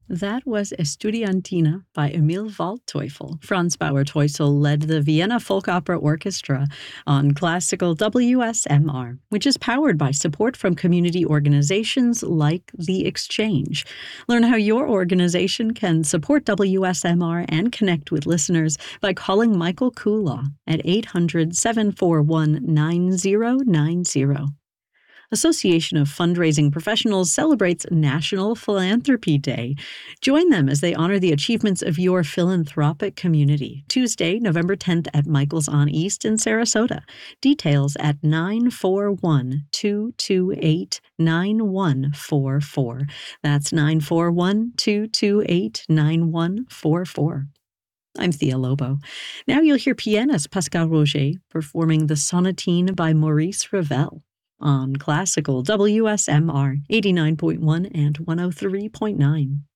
That was Estudiantina by Emil Waldteufel. Franz Bauer-Teusel led the Vienna Folk Opera Orchestra on classical WSMR, which is powered by support from community organizations like The Exchange. Learn how your organization can support WSMR and connect with listeners by calling Michael Kulaw at 800-741-9090. Association of Fundraising Professionals celebrates National Philanthropy Day. Join them as they honor the achievements of your philanthropic community. Tuesday, November 10th at Michael's on East in Sarasota. Details at 941-228-9144. That's 941-228-9144. I'm Thea Lobo. Now you'll hear pianist Pascal Roger performing the Sonatine by Maurice Ravel on classical WSMR 89.1 and 103.9.